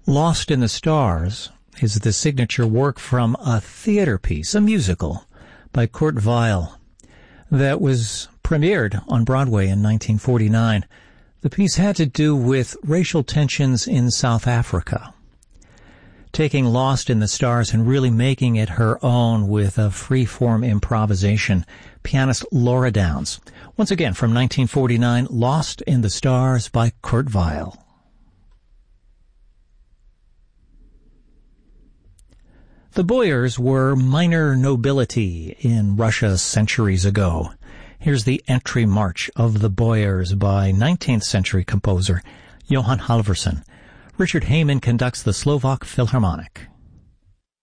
Lost in the Stars is the signature work from a theater piece, a musical, by Kurt Weill that was premiered on Broadway in 1949. The piece had to do with racial tensions in South Africa. Taking Lost in the Stars and really making it her own with a free-form improvisation, pianist Laura Downs. Once again, from 1949, Lost in the Stars by Kurt Weill. The Boyars were minor nobility in Russia centuries ago. Here's the entry march of the Boyars by 19th century composer Johann Halvorsen. Richard Heyman conducts the Slovak Philharmonic.